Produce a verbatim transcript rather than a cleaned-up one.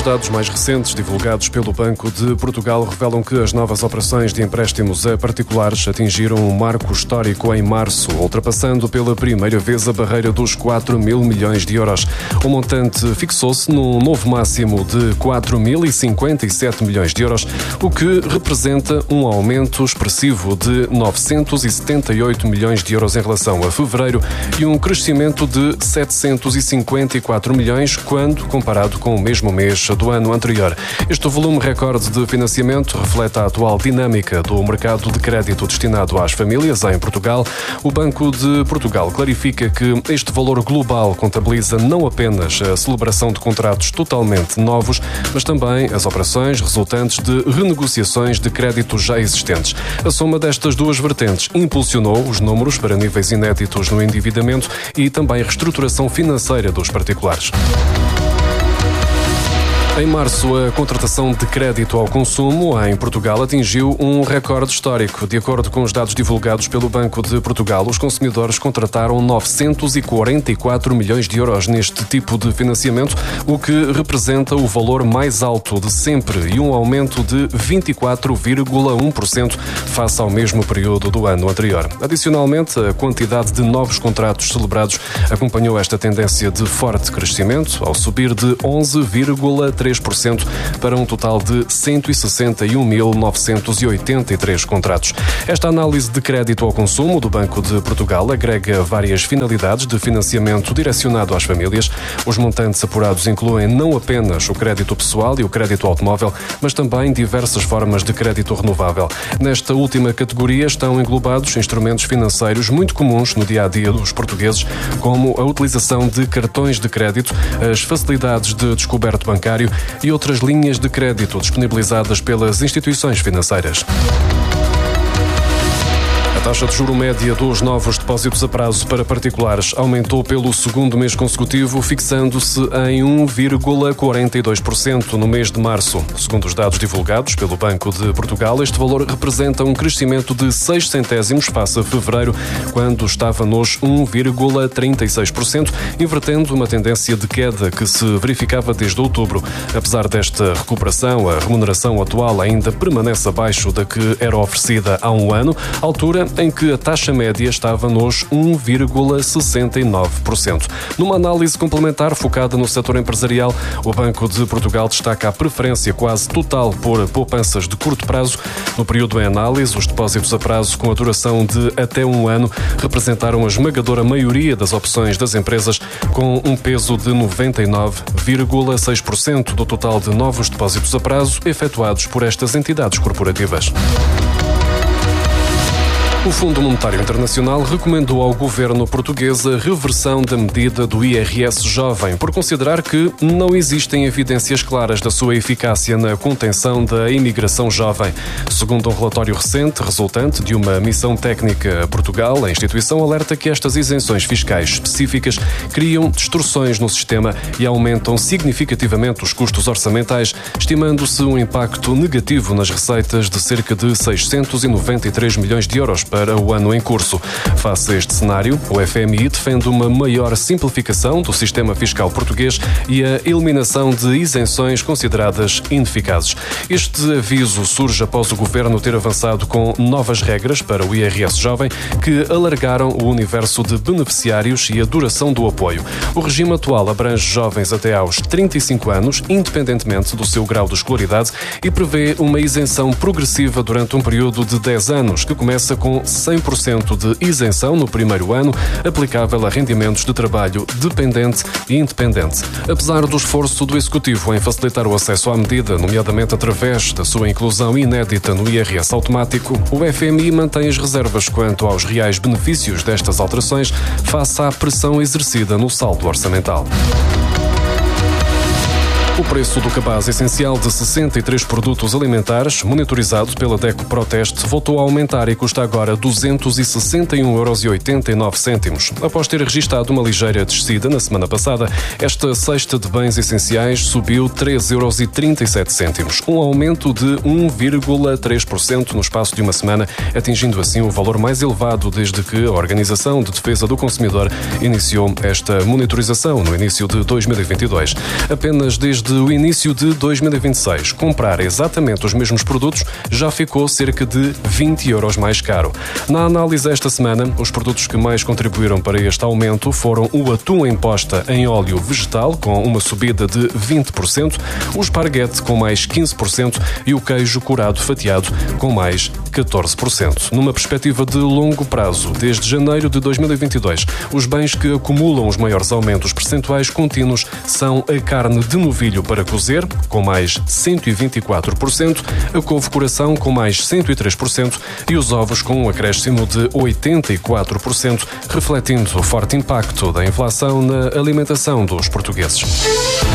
dados mais recentes divulgados pelo Banco de Portugal revelam que as novas operações de empréstimos a particulares atingiram um marco histórico em março, ultrapassando pela primeira vez a barreira dos quatro mil milhões de euros. O montante fixou-se num novo máximo de quatro mil e cinquenta e sete milhões de euros, o que representa um aumento expressivo de novecentos e setenta e oito milhões de euros em relação a fevereiro e um crescimento de setecentos e cinquenta e quatro milhões quando comparado com o mesmo mês do ano anterior. Este volume recorde de financiamento reflete a atual dinâmica do mercado de crédito destinado às famílias em Portugal. O Banco de Portugal clarifica que este valor global contabiliza não apenas a celebração de contratos totalmente novos, mas também as operações resultantes de renegociações de créditos já existentes. A soma destas duas vertentes impulsionou os números para níveis inéditos no endividamento e também a reestruturação financeira dos particulares. Em março, a contratação de crédito ao consumo em Portugal atingiu um recorde histórico. De acordo com os dados divulgados pelo Banco de Portugal, os consumidores contrataram novecentos e quarenta e quatro milhões de euros neste tipo de financiamento, o que representa o valor mais alto de sempre e um aumento de vinte e quatro vírgula um por cento face ao mesmo período do ano anterior. Adicionalmente, a quantidade de novos contratos celebrados acompanhou esta tendência de forte crescimento, ao subir de onze vírgula três por cento para um total de cento e sessenta e um mil novecentos e oitenta e três contratos. Esta análise de crédito ao consumo do Banco de Portugal agrega várias finalidades de financiamento direcionado às famílias. Os montantes apurados incluem não apenas o crédito pessoal e o crédito automóvel, mas também diversas formas de crédito renovável. Nesta última categoria estão englobados instrumentos financeiros muito comuns no dia-a-dia dos portugueses, como a utilização de cartões de crédito, as facilidades de descoberto bancário e outras linhas de crédito disponibilizadas pelas instituições financeiras. A taxa de juro média dos novos depósitos a prazo para particulares aumentou pelo segundo mês consecutivo, fixando-se em um vírgula quarenta e dois por cento no mês de março. Segundo os dados divulgados pelo Banco de Portugal, este valor representa um crescimento de seis centésimos face a fevereiro, quando estava nos um vírgula trinta e seis por cento, invertendo uma tendência de queda que se verificava desde outubro. Apesar desta recuperação, a remuneração atual ainda permanece abaixo da que era oferecida há um ano, altura em que a taxa média estava nos um vírgula sessenta e nove por cento. Numa análise complementar focada no setor empresarial, o Banco de Portugal destaca a preferência quase total por poupanças de curto prazo. No período em análise, os depósitos a prazo com a duração de até um ano representaram a esmagadora maioria das opções das empresas, com um peso de noventa e nove vírgula seis por cento do total de novos depósitos a prazo efetuados por estas entidades corporativas. O Fundo Monetário Internacional recomendou ao governo português a reversão da medida do I R S jovem, por considerar que não existem evidências claras da sua eficácia na contenção da imigração jovem. Segundo um relatório recente, resultante de uma missão técnica a Portugal, a instituição alerta que estas isenções fiscais específicas criam distorções no sistema e aumentam significativamente os custos orçamentais, estimando-se um impacto negativo nas receitas de cerca de seiscentos e noventa e três milhões de euros para o ano em curso. Face a este cenário, o F M I defende uma maior simplificação do sistema fiscal português e a eliminação de isenções consideradas ineficazes. Este aviso surge após o governo ter avançado com novas regras para o I R S jovem que alargaram o universo de beneficiários e a duração do apoio. O regime atual abrange jovens até aos trinta e cinco anos, independentemente do seu grau de escolaridade, e prevê uma isenção progressiva durante um período de dez anos, que começa com cem por cento de isenção no primeiro ano, aplicável a rendimentos de trabalho dependente e independente. Apesar do esforço do Executivo em facilitar o acesso à medida, nomeadamente através da sua inclusão inédita no I R S automático, o F M I mantém as reservas quanto aos reais benefícios destas alterações face à pressão exercida no saldo orçamental. O preço do cabaz essencial de sessenta e três produtos alimentares, monitorizado pela DECO Proteste, voltou a aumentar e custa agora duzentos e sessenta e um euros e oitenta e nove cêntimos. Após ter registado uma ligeira descida na semana passada, esta cesta de bens essenciais subiu três euros e trinta e sete cêntimos, um aumento de um vírgula três por cento no espaço de uma semana, atingindo assim o valor mais elevado desde que a Organização de Defesa do Consumidor iniciou esta monitorização no início de dois mil e vinte e dois. Apenas desde desde o início de dois mil e vinte e seis, comprar exatamente os mesmos produtos já ficou cerca de vinte euros mais caro. Na análise esta semana, os produtos que mais contribuíram para este aumento foram o atum em posta em óleo vegetal, com uma subida de vinte por cento, o esparguete com mais quinze por cento e o queijo curado fatiado com mais catorze por cento. Numa perspectiva de longo prazo, desde janeiro de dois mil e vinte e dois, os bens que acumulam os maiores aumentos percentuais contínuos são a carne de novilho para cozer, com mais cento e vinte e quatro por cento, a couve-coração com mais cento e três por cento e os ovos com um acréscimo de oitenta e quatro por cento, refletindo o forte impacto da inflação na alimentação dos portugueses.